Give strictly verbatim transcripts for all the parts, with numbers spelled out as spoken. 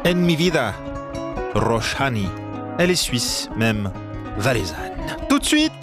En mi vida, Roshani. Elle est suisse, même valaisanne. Tout de suite.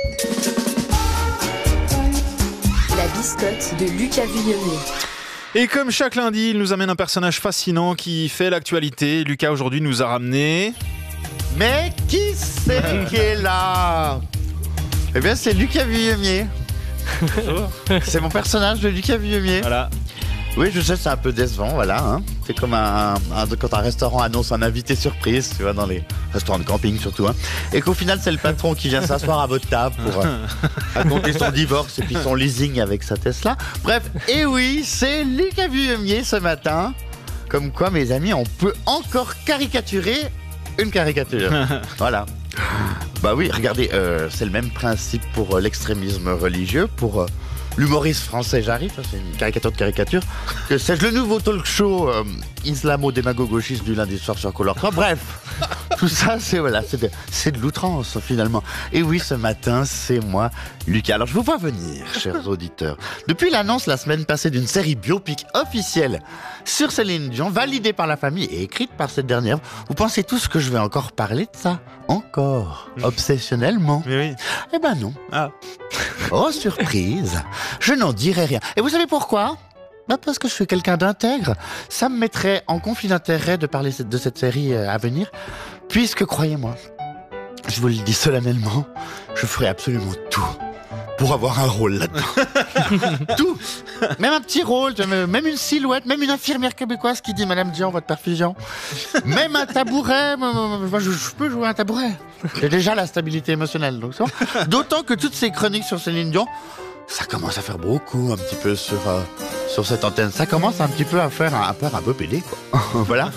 La biscotte de Lucas Vuillemier. Et comme chaque lundi, il nous amène un personnage fascinant qui fait l'actualité. Lucas, aujourd'hui, nous a ramené... Mais qui c'est qui est là? Eh bien, c'est Lucas Vuillemier. Bonjour. C'est mon personnage de Lucas Vuillemier. Voilà. Oui, je sais, c'est un peu décevant, voilà. Hein. C'est comme un, un, quand un restaurant annonce un invité surprise, tu vois, dans les restaurants de camping surtout. Hein. Et qu'au final, c'est le patron qui vient s'asseoir à votre table pour euh, raconter son divorce et puis son leasing avec sa Tesla. Bref, et oui, c'est Lucas Vuillemier ce matin. Comme quoi, mes amis, on peut encore caricaturer une caricature. Voilà. Bah oui, regardez, euh, c'est le même principe pour euh, l'extrémisme religieux, pour... Euh, l'humoriste français J'arrive, c'est une caricature de caricature, que c'est le nouveau talk show euh, islamo-démago-gauchiste du lundi soir sur Color trois. Bref, tout ça, c'est voilà, c'est de, c'est de l'outrance finalement. Et oui, ce matin, c'est moi, Lucas. Alors je vous vois venir, chers auditeurs. Depuis l'annonce la semaine passée d'une série biopic officielle sur Céline Dion, validée par la famille et écrite par cette dernière, vous pensez tous que je vais encore parler de ça? Encore? Obsessionnellement? Mais oui. Eh ben non. Ah. Oh, surprise! Je n'en dirai rien. Et vous savez pourquoi? Bah parce que je suis quelqu'un d'intègre. Ça me mettrait en conflit d'intérêt de parler de cette série à venir, puisque, croyez-moi, je vous le dis solennellement, je ferai absolument tout pour avoir un rôle là-dedans. Tout! Même un petit rôle, même une silhouette, même une infirmière québécoise qui dit « Madame Dion, votre perfusion ». Même un tabouret, moi je, je peux jouer un tabouret. J'ai déjà la stabilité émotionnelle. Donc d'autant que toutes ces chroniques sur Céline Dion, ça commence à faire beaucoup un petit peu sur, euh, sur cette antenne. Ça commence un petit peu à faire un, à faire un peu pédé, quoi. Voilà.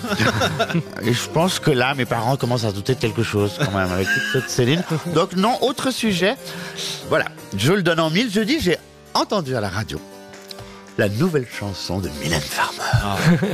Et je pense que là, mes parents commencent à se douter de quelque chose quand même avec toute cette Céline. Donc non, autre sujet. Voilà, je le donne en mille. Jeudi, j'ai entendu à la radio la nouvelle chanson de Mylène Farmer.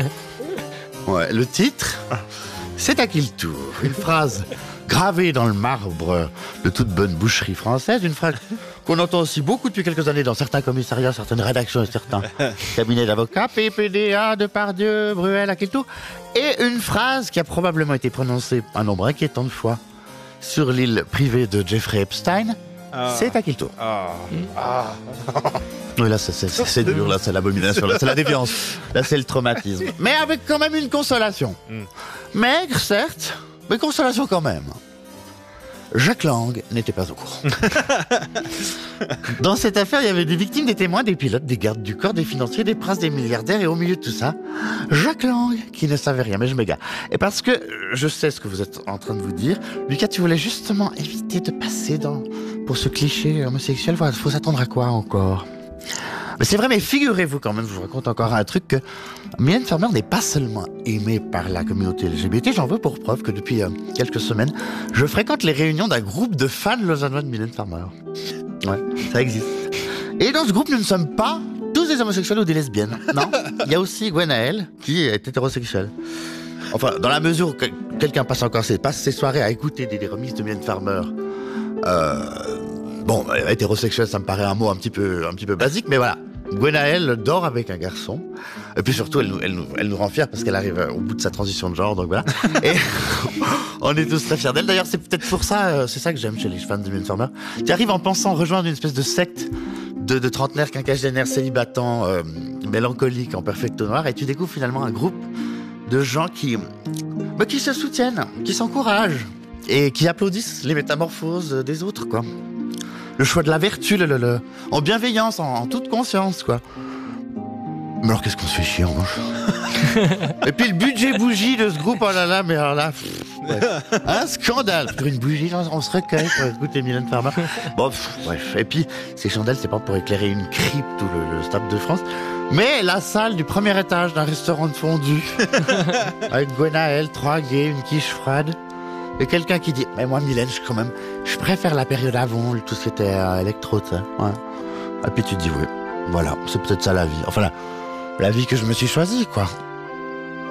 Ah. Ouais, le titre, c'est à qui le tour? Une phrase gravée dans le marbre de toute bonne boucherie française, une phrase qu'on entend aussi beaucoup depuis quelques années dans certains commissariats, certaines rédactions et certains cabinets d'avocats, P P D A, Depardieu, Bruel, Aquiltour, et une phrase qui a probablement été prononcée un nombre inquiétant de fois sur l'île privée de Jeffrey Epstein. Ah. C'est à qui le tour? Ah. Ah. Oui, là, c'est, c'est, c'est dur, là, c'est l'abomination, là, c'est la déviance, là, c'est le traumatisme. Mais avec quand même une consolation. Mm. Maigre, certes, mais consolation quand même. Jacques Lang n'était pas au courant. Dans cette affaire, il y avait des victimes, des témoins, des pilotes, des gardes du corps, des financiers, des princes, des milliardaires, et au milieu de tout ça, Jacques Lang, qui ne savait rien, mais je m'égare. Et parce que je sais ce que vous êtes en train de vous dire, Lucas, tu voulais justement éviter de passer dans, pour ce cliché homosexuel, il faut s'attendre à quoi encore? Mais c'est vrai, mais figurez-vous quand même, je vous raconte encore un truc, que Mylène Farmer n'est pas seulement aimée par la communauté L G B T, j'en veux pour preuve que depuis euh, quelques semaines, je fréquente les réunions d'un groupe de fans lausannois de Mylène Farmer. Ouais, ça existe. Et dans ce groupe, nous ne sommes pas tous des homosexuels ou des lesbiennes. Non, il y a aussi Gwenaëlle, qui est hétérosexuelle. Enfin, dans la mesure où quelqu'un passe encore ses, passe ses soirées à écouter des, des remises de Mylène Farmer, euh, bon, hétérosexuel, ça me paraît un mot un petit peu, un petit peu basique, mais voilà. Gwenaëlle dort avec un garçon. Et puis surtout, elle nous, elle nous, elle nous rend fiers parce qu'elle arrive au bout de sa transition de genre, donc voilà. Et on est tous très fiers d'elle. D'ailleurs, c'est peut-être pour ça, c'est ça que j'aime chez les fans de Mylène Farmer, qui arrivent en pensant rejoindre une espèce de secte de, de trentenaires, quinquagénaires, célibatants, euh, mélancoliques, en perfecto noir, et tu découvres finalement un groupe de gens qui, bah, qui se soutiennent, qui s'encouragent, et qui applaudissent les métamorphoses des autres, quoi. Le choix de la vertu, le, le, le, en bienveillance, en, en toute conscience, quoi. Mais alors, qu'est-ce qu'on se fait chier, en revanche? Et puis, le budget bougie de ce groupe, oh là là, mais alors là, pff, ouais. Un scandale. Pour une bougie, on se recueille pour écouter Mylène Farmer. Bon, pff, bref. Et puis, ces chandelles, c'est pas pour éclairer une crypte ou le, le Stade de France, mais la salle du premier étage d'un restaurant de fondue. Avec Gwenaëlle, trois gays, une quiche froide. Et quelqu'un qui dit, mais moi, Mylène, je, quand même, je préfère la période avant, tout ce qui était euh, électro, tu sais. Ouais. Et puis tu te dis, oui, voilà, c'est peut-être ça la vie. Enfin, la, la vie que je me suis choisie, quoi.